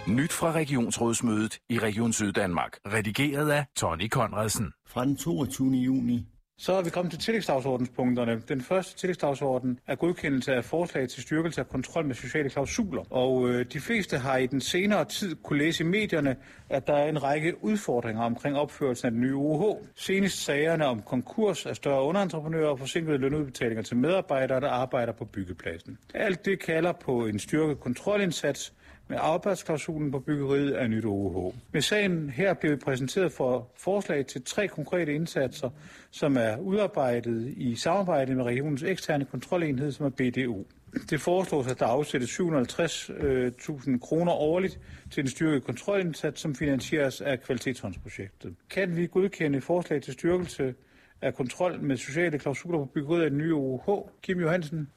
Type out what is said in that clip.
Nyt fra regionsrådsmødet i Region Syddanmark. Redigeret af Tony Conradsen. Fra den 22. juni. Så er vi kommet til tillægsdagsordenspunkterne. Den første tillægsdagsorden er godkendelse af forslag til styrkelse af kontrol med sociale klausuler. Og de fleste har i den senere tid kunne læse i medierne, at der er en række udfordringer omkring opførelsen af den nye OUH. Senest sagerne om konkurs af større underentreprenører og forsinkede lønudbetalinger til medarbejdere, der arbejder på byggepladsen. Alt det kalder på en styrket kontrolindsats med arbejdsklausulen på byggeriet af nyt OUH. Med sagen her bliver vi præsenteret for forslag til 3 konkrete indsatser, som er udarbejdet i samarbejde med regionens eksterne kontrolenhed, som er BDU. Det foreslås, at der afsættes 750.000 kroner årligt til en styrket kontrolindsats, som finansieres af kvalitetshåndsprojektet. Kan vi godkende forslag til styrkelse af kontrol med sociale klausuler på byggeriet af den nye OUH? Kim Johansen?